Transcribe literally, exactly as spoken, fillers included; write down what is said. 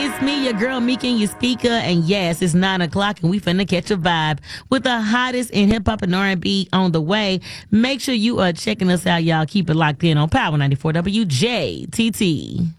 It's me, your girl Meek, and your speaker. And yes, it's nine o'clock, and we finna catch a vibe with the hottest in hip hop and R and B on the way. Make sure you are checking us out, y'all. Keep it locked in on Power ninety-four W J T T.